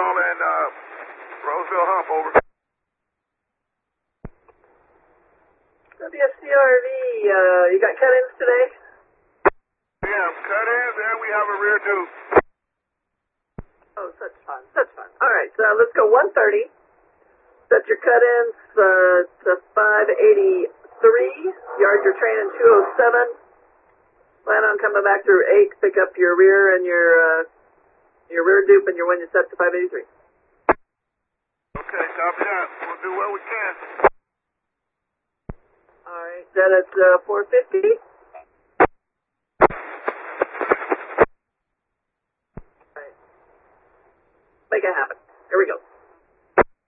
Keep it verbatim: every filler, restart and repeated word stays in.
Mall and uh, Roseville Hump, over. W S C R V, uh, you got cut-ins today? Yeah, cut-ins, and we have a rear due. Oh, such fun, such fun. All right, so let's go one thirty. Set your cut-ins uh, to five eighty-three. Yard your train in two oh seven. Plan on coming back through eight, pick up your rear and your uh, your rear dupe and your winch set to five eighty-three. Okay, copy that. We'll do what we can. All right, then it's uh, four fifty.